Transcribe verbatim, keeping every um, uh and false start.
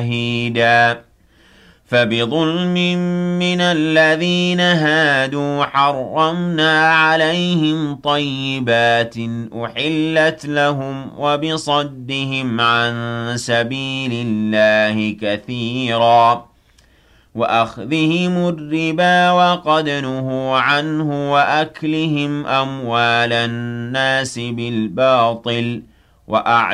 شهيدا فبظلم من الذين هادوا حرمنا عليهم طيبات أحلت لهم وبصدهم عن سبيل الله كثيرا وأخذهم الربا وقد نهوا عنه وأكلهم أموال الناس بالباطل وأعلم